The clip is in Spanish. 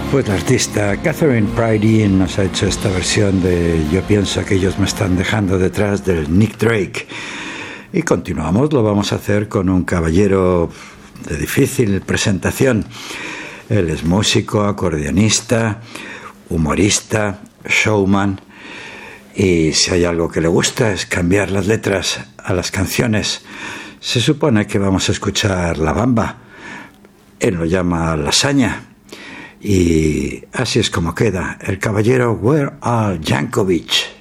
Pues la artista Catherine Prydie nos ha hecho esta versión de Yo pienso que ellos me están dejando detrás, del Nick Drake. Y continuamos, lo vamos a hacer con un caballero de difícil presentación. Él es músico, acordeonista, humorista, showman, y si hay algo que le gusta es cambiar las letras a las canciones. Se supone que vamos a escuchar La Bamba. Él lo llama lasaña. Y así es como queda el caballero We're Al Yankovic.